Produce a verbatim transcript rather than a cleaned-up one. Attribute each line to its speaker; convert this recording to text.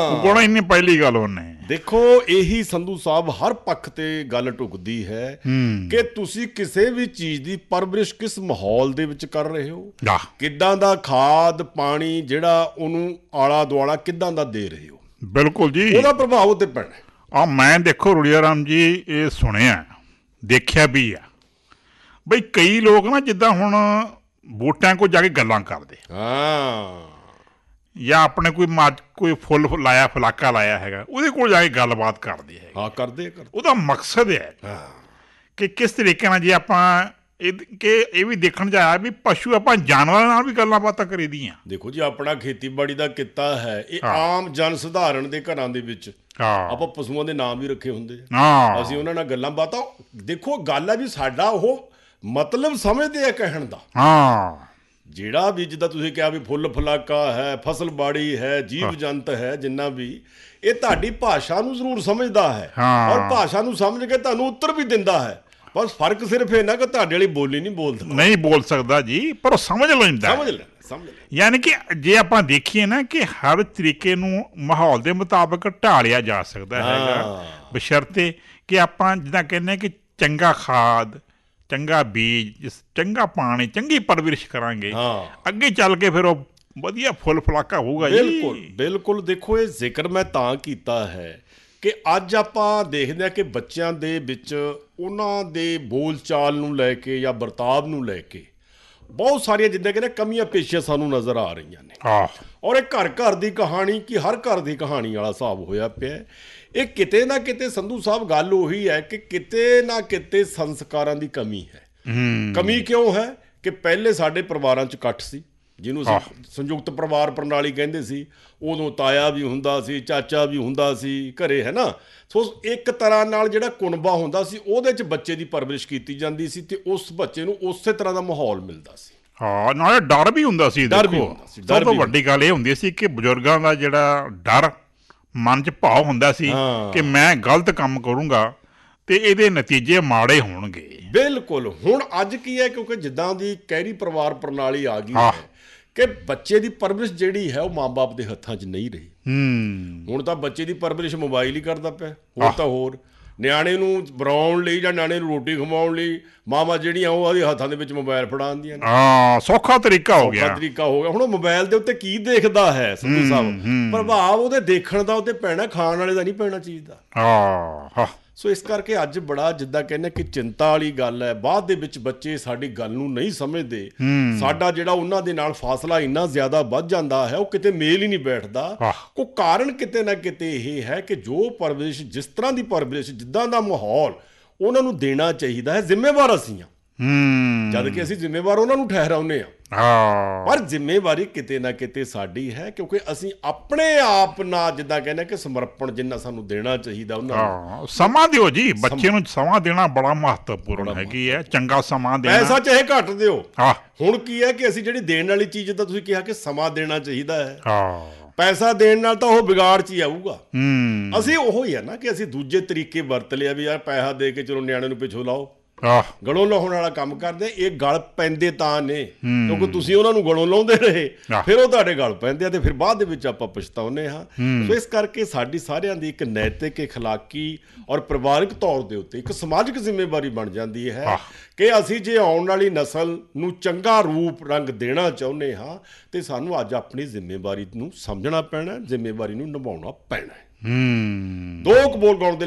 Speaker 1: ਉਗਾਉਣਾ ਇੰਨੀ ਪਹਿਲੀ ਗੱਲ ਉਹਨੇ।
Speaker 2: ਦੇਖੋ ਇਹੀ ਸੰਧੂ ਸਾਹਿਬ ਹਰ ਪੱਖ ਤੇ ਗੱਲ ਢੁਕਦੀ ਹੈ ਕਿ ਤੁਸੀਂ ਕਿਸੇ ਵੀ ਚੀਜ਼ ਦੀ ਪਰਵਰਿਸ਼ ਕਿਸ ਮਾਹੌਲ ਦੇ ਵਿੱਚ ਕਰ ਰਹੇ ਹੋ, ਕਿੱਦਾਂ ਦਾ ਖਾਦ ਪਾਣੀ ਜਿਹੜਾ ਉਹਨੂੰ ਆਲਾ ਦੁਆਲਾ ਕਿੱਦਾਂ ਦਾ ਦੇ ਰਹੇ ਹੋ।
Speaker 1: ਬਿਲਕੁਲ ਜੀ,
Speaker 2: ਉਹਦਾ ਪ੍ਰਭਾਵ ਉੱਤੇ ਪੈਣਾ।
Speaker 1: ਆ ਮੈਂ ਦੇਖੋ ਰੁੜੀਆ ਰਾਮ ਜੀ ਇਹ ਸੁਣਿਆ ਦੇਖਿਆ ਵੀ ਆ ਬਈ ਕਈ ਲੋਕ ਨਾ ਜਿੱਦਾਂ ਹੁਣ ਵੋਟਾਂ ਕੋਲ ਜਾ ਕੇ ਗੱਲਾਂ ਕਰਦੇ
Speaker 2: ਹਾਂ,
Speaker 1: ਜਾਂ ਆਪਣੇ ਕੋਈ ਮੱਝ ਕੋਈ ਫੁੱਲ ਲਾਇਆ ਫਲਾਕਾ ਲਾਇਆ ਹੈਗਾ ਉਹਦੇ ਕੋਲ ਜਾ ਕੇ ਗੱਲਬਾਤ ਕਰਦੇ ਹੈ।
Speaker 2: ਹਾਂ ਕਰਦੇ ਕਰਦੇ
Speaker 1: ਉਹਦਾ ਮਕਸਦ ਹੈ ਕਿ ਕਿਸ ਤਰੀਕੇ ਨਾਲ ਜੇ ਆਪਾਂ ਇਹ ਕਿ ਇਹ ਵੀ ਦੇਖਣ 'ਚ ਆਇਆ ਵੀ ਪਸ਼ੂ ਆਪਾਂ ਜਾਨਵਰਾਂ ਨਾਲ ਵੀ ਗੱਲਾਂ ਬਾਤਾਂ ਕਰੀ ਦੀਆਂ।
Speaker 2: ਦੇਖੋ ਜੀ ਆਪਣਾ ਖੇਤੀਬਾੜੀ ਦਾ ਕਿੱਤਾ ਹੈ, ਇਹ ਆਮ ਜਨ ਸਧਾਰਨ ਦੇ ਘਰਾਂ ਦੇ ਵਿੱਚ ਆਪਾਂ ਪਸ਼ੂਆਂ ਦੇ ਨਾਮ ਵੀ ਰੱਖੇ ਹੁੰਦੇ ਆ, ਅਸੀਂ ਉਹਨਾਂ ਨਾਲ ਗੱਲਾਂ ਬਾਤਾਂ। ਦੇਖੋ ਗੱਲ ਹੈ ਵੀ ਸਾਡਾ ਉਹ ਮਤਲਬ ਸਮਝਦੇ ਆ ਕਹਿਣ ਦਾ।
Speaker 1: ਹਾਂ,
Speaker 2: ਜਿਹੜਾ ਵੀ ਜਿੱਦਾਂ ਤੁਸੀਂ ਕਿਹਾ ਵੀ ਫੁੱਲ ਫਲਾਕਾ ਹੈ, ਫਸਲ ਬਾੜੀ ਹੈ, ਜੀਵ ਜੰਤ ਹੈ, ਜਿੰਨਾ ਵੀ ਇਹ ਤੁਹਾਡੀ ਭਾਸ਼ਾ ਨੂੰ ਜ਼ਰੂਰ ਸਮਝਦਾ ਹੈ ਔਰ ਭਾਸ਼ਾ ਨੂੰ ਸਮਝ ਕੇ ਤੁਹਾਨੂੰ ਉੱਤਰ ਵੀ ਦਿੰਦਾ ਹੈ। ਬਸ ਫਰਕ ਸਿਰਫ ਇਹ ਨਾ ਕਿ ਤੁਹਾਡੇ ਵਾਲੀ ਬੋਲੀ ਨਹੀਂ ਬੋਲਦਾ, ਨਹੀਂ
Speaker 1: ਬੋਲ ਸਕਦਾ ਜੀ, ਪਰ ਉਹ ਸਮਝ ਲੈਂਦਾ।
Speaker 2: ਸਮਝ ਲੈਂਦਾ ਸਮਝ ਲੈਂਦਾ।
Speaker 1: ਯਾਨੀ ਕਿ ਜੇ ਆਪਾਂ ਦੇਖੀਏ ਨਾ ਕਿ ਹਰ ਤਰੀਕੇ ਨੂੰ ਮਾਹੌਲ ਦੇ ਮੁਤਾਬਕ ਢਾਲਿਆ ਜਾ ਸਕਦਾ ਹੈਗਾ, ਬਸ਼ਰਤੇ ਕਿ ਆਪਾਂ ਜਿੱਦਾਂ ਕਹਿੰਦੇ ਕਿ ਚੰਗਾ ਖਾਦ, ਚੰਗਾ ਬੀਜ, ਚੰਗਾ ਪਾਣੀ, ਚੰਗੀ ਪਰਵਰਿਸ਼ ਕਰਾਂਗੇ, ਅੱਗੇ ਚੱਲ ਕੇ ਫਿਰ ਉਹ ਵਧੀਆ ਫੁੱਲ ਫਲਾਕਾ ਹੋਊਗਾ।
Speaker 2: ਬਿਲਕੁਲ ਬਿਲਕੁਲ। ਦੇਖੋ ਇਹ ਜ਼ਿਕਰ ਮੈਂ ਤਾਂ ਕੀਤਾ ਹੈ ਕਿ ਅੱਜ ਆਪਾਂ ਦੇਖਦੇ ਹਾਂ ਕਿ ਬੱਚਿਆਂ ਦੇ ਵਿੱਚ ਉਹਨਾਂ ਦੇ ਬੋਲ ਚਾਲ ਨੂੰ ਲੈ ਕੇ ਜਾਂ ਵਰਤਾਵ ਨੂੰ ਲੈ ਕੇ ਬਹੁਤ ਸਾਰੀਆਂ ਜਿੱਦਾਂ ਕਹਿੰਦੇ ਕਮੀਆਂ ਪੇਸ਼ੀਆਂ ਸਾਨੂੰ ਨਜ਼ਰ ਆ ਰਹੀਆਂ ਨੇ। ਔਰ ਇਹ ਘਰ ਘਰ ਦੀ ਕਹਾਣੀ ਕਿ ਹਰ ਘਰ ਦੀ ਕਹਾਣੀ ਵਾਲਾ ਹਿਸਾਬ ਹੋਇਆ ਪਿਆ। ਇਹ ਕਿਤੇ ਨਾ ਕਿਤੇ ਸੰਧੂ ਸਾਹਿਬ ਗੱਲ ਉਹੀ ਹੈ ਕਿ ਕਿਤੇ ਨਾ ਕਿਤੇ ਸੰਸਕਾਰਾਂ ਦੀ ਕਮੀ ਹੈ। ਕਮੀ ਕਿਉਂ ਹੈ ਕਿ ਪਹਿਲੇ ਸਾਡੇ ਪਰਿਵਾਰਾਂ 'ਚ ਇਕੱਠ ਸੀ, ਜਿਹਨੂੰ ਅਸੀਂ ਸੰਯੁਕਤ ਪਰਿਵਾਰ ਪ੍ਰਣਾਲੀ ਕਹਿੰਦੇ ਸੀ। ਉਦੋਂ ਤਾਇਆ ਵੀ ਹੁੰਦਾ ਸੀ, ਚਾਚਾ ਵੀ ਹੁੰਦਾ ਸੀ ਘਰੇ, ਹੈ ਨਾ। ਸੋ ਇੱਕ ਤਰ੍ਹਾਂ ਨਾਲ ਜਿਹੜਾ ਕੁਨਬਾ ਹੁੰਦਾ ਸੀ ਉਹਦੇ 'ਚ ਬੱਚੇ ਦੀ ਪਰਵਰਿਸ਼ ਕੀਤੀ ਜਾਂਦੀ ਸੀ ਅਤੇ ਉਸ ਬੱਚੇ ਨੂੰ ਉਸੇ ਤਰ੍ਹਾਂ ਦਾ ਮਾਹੌਲ ਮਿਲਦਾ ਸੀ।
Speaker 1: ਹਾਂ, ਨਾਲੇ ਡਰ ਵੀ ਹੁੰਦਾ ਸੀ।
Speaker 2: ਡਰ ਵੀ ਹੁੰਦਾ ਸੀ।
Speaker 1: ਸਭ ਤੋਂ ਵੱਡੀ ਗੱਲ ਇਹ ਹੁੰਦੀ ਸੀ ਕਿ ਬਜ਼ੁਰਗਾਂ ਦਾ ਜਿਹੜਾ ਡਰ ਮਨ 'ਚ ਭਾਵ ਹੁੰਦਾ ਸੀ ਕਿ ਮੈਂ ਗਲਤ ਕੰਮ ਕਰੂੰਗਾ ਤੇ ਇਹਦੇ ਨਤੀਜੇ ਮਾੜੇ ਹੋਣਗੇ। ਬਿਲਕੁਲ।
Speaker 2: ਹੁਣ ਅੱਜ ਕੀ ਹੈ, ਕਿਉਂਕਿ ਜਿੱਦਾਂ ਦੀ ਕਹਿਰੀ ਪਰਿਵਾਰ ਪ੍ਰਣਾਲੀ ਆ ਗਈ ਹੈ ਕਿ ਬੱਚੇ ਦੀ ਪਰਵਰਿਸ਼ ਜਿਹੜੀ ਹੈ ਉਹ ਮਾਂ ਬਾਪ ਦੇ ਹੱਥਾਂ 'ਚ ਨਹੀਂ ਰਹੀ। ਹੁਣ ਤਾਂ ਬੱਚੇ ਦੀ ਪਰਵਰਿਸ਼ ਮੋਬਾਈਲ ਹੀ ਕਰਦਾ ਪਿਆ। ਹੋਰ ਤਾਂ ਹੋਰ ਨਿਆਣੇ ਨੂੰ ਬਰਾਉਣ ਲਈ ਜਾਂ ਨਿਆਣੇ ਨੂੰ ਰੋਟੀ ਖਵਾਉਣ ਲਈ ਮਾਵਾਂ ਜਿਹੜੀਆਂ ਉਹ ਉਹਦੇ ਹੱਥਾਂ ਦੇ ਵਿੱਚ ਮੋਬਾਈਲ ਫੜਾ ਦਿੰਦੀਆਂ ਨੇ।
Speaker 1: ਹਾਂ, ਸੌਖਾ ਤਰੀਕਾ ਹੋ ਗਿਆ।
Speaker 2: ਸੌਖਾ ਤਰੀਕਾ ਹੋ ਗਿਆ। ਹੁਣ ਉਹ ਮੋਬਾਈਲ ਦੇ ਉੱਤੇ ਕੀ ਦੇਖਦਾ ਹੈ ਸੰਧੂ ਸਾਹਿਬ, ਪ੍ਰਭਾਵ ਉਹਦੇ ਦੇਖਣ ਦਾ ਉੱਤੇ ਪੈਣਾ, ਖਾਣ ਵਾਲੇ ਦਾ ਨਹੀਂ ਪੈਣਾ ਚੀਜ਼ ਦਾ। ਹਾਂ, ਸੋ ਇਸ ਕਰਕੇ ਅੱਜ ਬੜਾ ਜਿੱਦਾਂ ਕਹਿੰਦੇ ਕਿ ਚਿੰਤਾ ਵਾਲੀ ਗੱਲ ਹੈ। ਬਾਅਦ ਦੇ ਵਿੱਚ ਬੱਚੇ ਸਾਡੀ ਗੱਲ ਨੂੰ ਨਹੀਂ ਸਮਝਦੇ। ਸਾਡਾ ਜਿਹੜਾ ਉਹਨਾਂ ਦੇ ਨਾਲ ਫਾਸਲਾ ਇੰਨਾ ਜ਼ਿਆਦਾ ਵੱਧ ਜਾਂਦਾ ਹੈ, ਉਹ ਕਿਤੇ ਮੇਲ ਹੀ ਨਹੀਂ ਬੈਠਦਾ। ਕੋਈ ਕਾਰਨ ਕਿਤੇ ਨਾ ਕਿਤੇ ਇਹ ਹੈ ਕਿ ਜੋ ਪਰਵਰਿਸ਼, ਜਿਸ ਤਰ੍ਹਾਂ ਦੀ ਪਰਵਰਿਸ਼, ਜਿੱਦਾਂ ਦਾ ਮਾਹੌਲ ਉਹਨਾਂ ਨੂੰ ਦੇਣਾ ਚਾਹੀਦਾ ਹੈ, ਜ਼ਿੰਮੇਵਾਰ ਅਸੀਂ ਹਾਂ। ਜਦ ਕਿ ਅਸੀਂ ਜ਼ਿੰਮੇਵਾਰ ਉਹਨਾਂ ਨੂੰ ਠਹਿਰਾਉਂਦੇ ਹਾਂ, ਪਰ ਜ਼ਿੰਮੇਵਾਰੀ ਕਿਤੇ ਨਾ ਕਿਤੇ ਸਾਡੀ ਹੈ, ਕਿਉਂਕਿ ਅਸੀਂ ਆਪਣੇ ਆਪ ਨਾਲ ਜਿੱਦਾਂ ਕਹਿੰਦੇ ਕਿ ਸਮਰਪਣ ਜਿੰਨਾ ਸਾਨੂੰ ਦੇਣਾ ਚਾਹੀਦਾ ਉਹਨਾਂ ਨੂੰ।
Speaker 1: ਸਮਾਂ ਦਿਓ ਜੀ, ਬੱਚੇ ਨੂੰ ਸਮਾਂ ਦੇਣਾ ਬੜਾ ਮਹੱਤਵਪੂਰਨ ਹੈਗੀ ਹੈ। ਚੰਗਾ ਸਮਾਂ ਦੇਣਾ।
Speaker 2: ਪੈਸਾ ਚਾਹੇ ਘੱਟ ਦਿਓ। ਹੁਣ ਕੀ ਹੈ ਕਿ ਅਸੀਂ ਜਿਹੜੀ ਦੇਣ ਵਾਲੀ ਚੀਜ਼ ਦਾ ਤੁਸੀਂ ਕਿਹਾ ਕਿ ਸਮਾਂ ਦੇਣਾ ਚਾਹੀਦਾ ਹੈ, ਪੈਸਾ ਦੇਣ ਨਾਲ ਤਾਂ ਉਹ ਵਿਗਾੜ 'ਚ ਹੀ ਆਊਗਾ। ਅਸੀਂ ਉਹੋ ਹੀ ਆ ਨਾ ਕਿ ਅਸੀਂ ਦੂਜੇ ਤਰੀਕੇ ਵਰਤ ਲਿਆ ਵੀ ਯਾਰ ਪੈਸਾ ਦੇ ਕੇ ਚਲੋ ਨਿਆਣੇ ਨੂੰ ਪਿੱਛੋਂ ਲਾਓ, ਗਲੋਂ ਲਾਉਣ ਵਾਲਾ ਕੰਮ ਕਰਦੇ। ਇਹ ਗਲ ਪੈਂਦੇ ਤਾਂ ਨੇ ਕਿਉਂਕਿ ਤੁਸੀਂ ਉਹਨਾਂ ਨੂੰ ਗਲੋਂ ਲਾਉਂਦੇ ਰਹੇ, ਫਿਰ ਉਹ ਤੁਹਾਡੇ ਗਲ ਪੈਂਦੇ ਆ ਤੇ ਫਿਰ ਬਾਅਦ ਦੇ ਵਿੱਚ ਆਪਾਂ ਪਛਤਾਉਂਦੇ ਹਾਂ। ਸੋ ਇਸ ਕਰਕੇ ਸਾਡੀ ਸਾਰਿਆਂ ਦੀ ਇੱਕ ਨੈਤਿਕ, ਇਖਲਾਕੀ ਔਰ ਪਰਿਵਾਰਿਕ ਤੌਰ ਦੇ ਉੱਤੇ ਇੱਕ ਸਮਾਜਿਕ ਜ਼ਿੰਮੇਵਾਰੀ ਬਣ ਜਾਂਦੀ ਹੈ ਕਿ ਅਸੀਂ ਜੇ ਆਉਣ ਵਾਲੀ ਨਸਲ ਨੂੰ ਚੰਗਾ ਰੂਪ ਰੰਗ ਦੇਣਾ ਚਾਹੁੰਦੇ ਹਾਂ ਤੇ ਸਾਨੂੰ ਅੱਜ ਆਪਣੀ ਜ਼ਿੰਮੇਵਾਰੀ ਨੂੰ ਸਮਝਣਾ ਪੈਣਾ, ਜ਼ਿੰਮੇਵਾਰੀ ਨੂੰ ਨਿਭਾਉਣਾ ਪੈਣਾ। ਦੋ ਕੁ ਬੋਲ ਗਾਉਣ ਦੇ